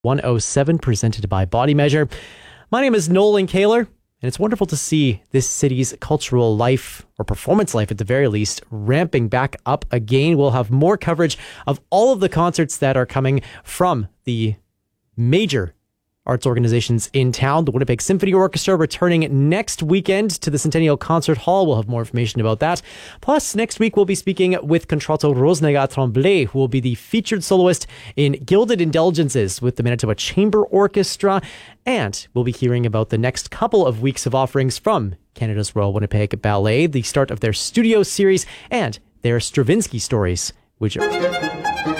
107, presented by Body Measure. My name is Nolan Kaler, and it's wonderful to see this city's cultural life, or performance life at the very least, ramping back up again. We'll have more coverage of all of the concerts that are coming from the major arts organizations in town. The Winnipeg Symphony Orchestra returning next weekend to the Centennial Concert Hall. We'll have more information about that. Plus, next week we'll be speaking with Contralto Rosnega Tremblay, who will be the featured soloist in Gilded Indulgences with the Manitoba Chamber Orchestra. And we'll be hearing about the next couple of weeks of offerings from Canada's Royal Winnipeg Ballet, the start of their studio series, and their Stravinsky stories, which are...